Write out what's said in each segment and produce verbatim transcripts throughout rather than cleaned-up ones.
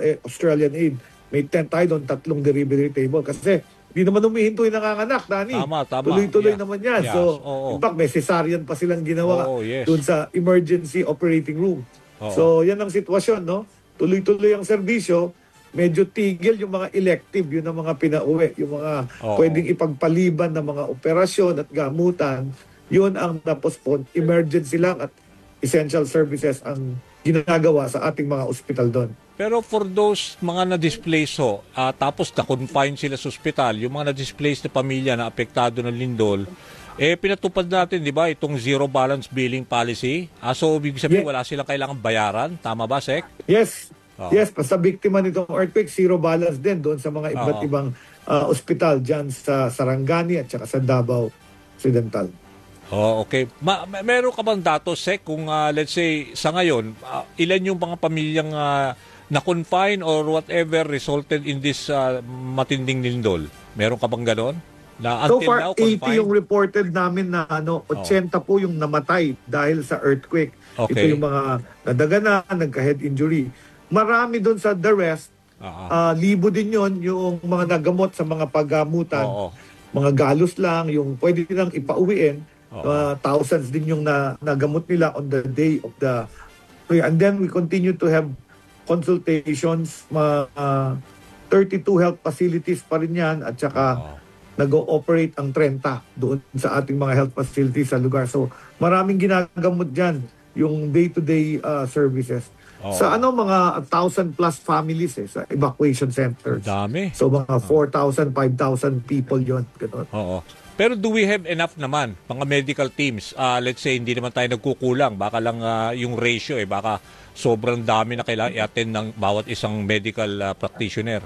eh, Australian aid. May ten tayo doon, tatlong delivery table. Kasi hindi naman humihinto yung nanganganak, Dani. Tama, tama. Tuloy-tuloy Yeah. naman yan. Yes. So, Oo. in fact, may cesarean pa silang ginawa Oo, yes. doon sa emergency operating room. Oo. So, yan ang sitwasyon, no? Tuloy-tuloy ang serbisyo. Medyo tigil yung mga elective, yun ang mga pinauwi, yung mga Oo. pwedeng ipagpaliban ng mga operasyon at gamutan, yun ang napospon. Emergency lang at essential services ang ginagawa sa ating mga ospital doon. Pero for those mga na-displace ho, ah, tapos na-confine sila sa ospital, yung mga na-displace na pamilya na apektado ng lindol, eh pinatupad natin, di ba, itong zero balance billing policy. Ah, so, ibig sabihin, Yeah. wala silang kailangan bayaran. Tama ba, Sek? Yes. Oo. Yes, basta biktima nitong earthquake, zero balance din doon sa mga iba't Oo. ibang ah, ospital dyan sa Sarangani at saka sa Davao Occidental. Oh, okay. Ma ma- meron ka bang datos, Sek, kung ah, let's say sa ngayon, ah, ilan yung mga pamilyang ah, na-confine or whatever resulted in this ah, matinding lindol? Meron ka bang ganon? Na So until far, now, eighty confined? yung reported namin na ano, eighty po yung namatay dahil sa earthquake. Ito Okay. yung mga nadaganan, nagka-head injury. Marami doon sa the rest, Ah, ah, libo din yon yung mga nagamot sa mga paggamutan. Oo. Mga galos lang, yung pwede nilang ipauwiin. Oo. Ah, thousands din yung na, nagamot nila on the day of the... And then we continue to have consultations, mga ah, thirty-two health facilities pa rin yan, at saka Oo. nag-ooperate ang thirty doon sa ating mga health facilities sa lugar. So maraming ginagamot dyan yung day-to-day ah, services. Oo. Sa ano, mga one thousand plus families eh, sa evacuation centers. Dami. So mga four thousand, five thousand people yon. Ganun. Oo. Pero do we have enough naman, mga medical teams? Ah, let's say, hindi naman tayo nagkukulang. Baka lang ah, yung ratio, eh, baka sobrang dami na kailangan i-attend ng bawat isang medical ah, practitioner.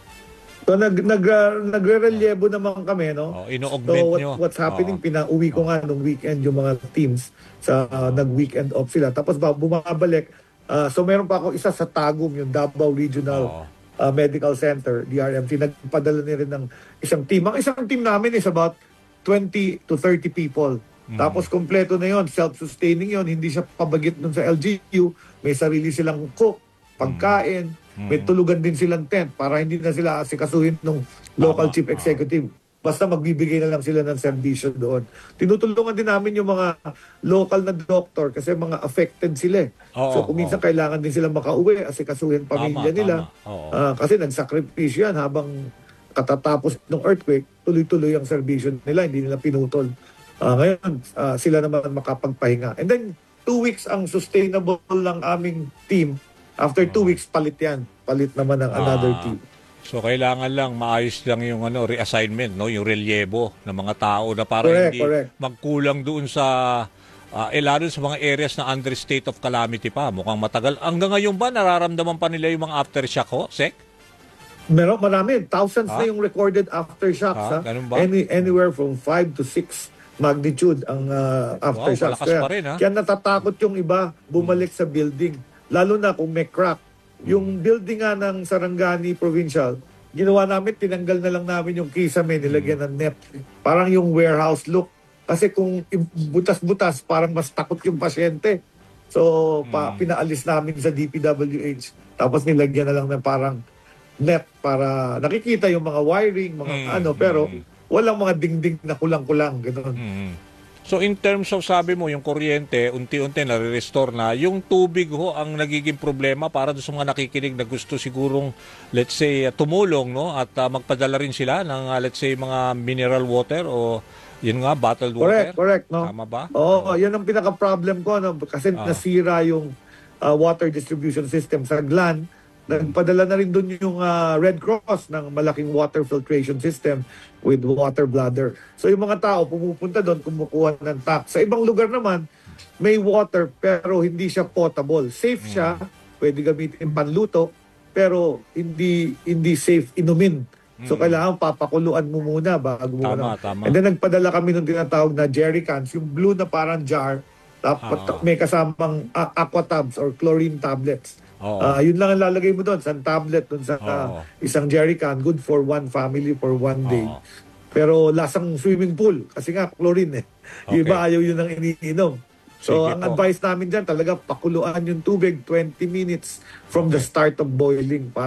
So nag, nag, uh, nagre-relyebo naman kami, Oh, no? ino-augment so what, nyo. what's happening, Oo. pinauwi ko nga nung weekend yung mga teams sa uh, nag-weekend off sila. Tapos ba, bumabalik. Uh, so meron pa ako isa sa Tagum, yung Davao Regional Oo. uh, Medical Center, D R M T. Nagpadala niya rin ng isang team. Ang isang team namin is about twenty to thirty people. Mm. Tapos kompleto na yon, self-sustaining yon, hindi siya pabagit dun sa L G U. May sarili silang cook, pagkain, may tulugan din silang tent para hindi na sila asikasuhin ng local Tama. chief executive. Basta magbibigay na lang sila ng serbisyo doon. Tinutulungan din namin yung mga local na doctor kasi mga affected sila. eh. Oo, so kung minsan kailangan din sila makauwi, asikasuhin pamilya Tama, nila. tama. Oo. Ah, kasi nagsakripisyo yan habang katatapos ng earthquake, tuloy-tuloy ang serbisyo nila, hindi nila pinutol. Ah, ngayon, ah, sila naman makapagpahinga. And then, two weeks ang sustainable ng aming team. After two weeks, palit yan. Palit naman ng another Ah. team. So kailangan lang maayos lang yung ano reassignment, no, yung relyebo ng mga tao na para Correct, hindi correct. magkulang doon sa uh, eh, lalo sa mga areas na under state of calamity pa. Mukhang matagal. Hanggang ngayon ba nararamdaman pa nila yung mga aftershock ho, Sek? Meron, marami. Thousands Ah? na yung recorded aftershocks. Ah, ha? ganun ba? Any, anywhere from five to six magnitude ang uh, aftershocks. malakas pa rin, ha? Kaya natatakot yung iba bumalik sa building. Lalo na kung may crack. Yung building nga ng Sarangani Provincial, ginawa namin, tinanggal na lang namin yung kisame, nilagyan ng net. Parang yung warehouse look. Kasi kung butas-butas, parang mas takot yung pasyente. So, pa, pinaalis namin sa D P W H. Tapos nilagyan na lang ng parang net para nakikita yung mga wiring, mga Mm, ano, pero mm. walang mga dingding na kulang-kulang. Ganun. Mm. So in terms of sabi mo, yung kuryente, unti-unti nare-restore na. Yung tubig ho ang nagiging problema para doon sa mga nakikinig na gusto sigurong, let's say, uh, tumulong, no? At uh, magpadala rin sila ng, uh, let's say, mga mineral water o yun nga, bottled water. Correct, correct. No? Tama ba? Oo, yan ang pinaka-problem ko. No? Kasi Ah. nasira yung uh, water distribution system sa Glan. Nagpadala na rin doon yung uh, Red Cross ng malaking water filtration system with water bladder. So yung mga tao pumupunta doon, kumukuha ng tap. Sa ibang lugar naman, may water pero hindi siya potable. Safe siya, pwede gamitin panluto, pero hindi hindi safe inumin. So kailangan papakuluan mo muna bago mo. Tama, ano. tama. And then nagpadala kami ng tinatawag na jerry cans, yung blue na parang jar, tapos Ah. may kasamang uh, aqua tabs or chlorine tablets. Oo. Ah, yun lang ang lalagay mo doon, isang tablet doon sa Oo. isang jerry can, good for one family for one day. Oo. Pero lasang swimming pool kasi nga chlorine eh. Yung Okay. iba ayaw yun ang iniinom. So Sige ang po. advice namin dyan talaga pakuluan yung tubig twenty minutes from the start of boiling